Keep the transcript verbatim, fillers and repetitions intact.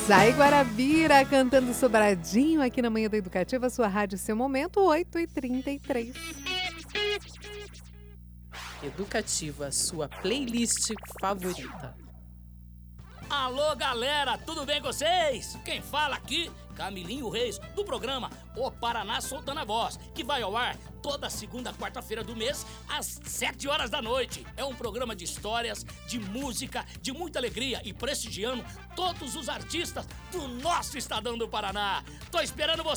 Zay Guarabira cantando Sobradinho aqui na Manhã da Educativa, sua rádio, seu momento, oito e trinta e três. Educativa, sua playlist favorita. Alô, galera, tudo bem com vocês? Quem fala aqui, Camilinho Reis, do programa O Paraná Soltando a Voz, que vai ao ar toda segunda, quarta-feira do mês, às sete horas da noite. É um programa de histórias, de música, de muita alegria e prestigiando todos os artistas do nosso Estadão do Paraná. Tô esperando você.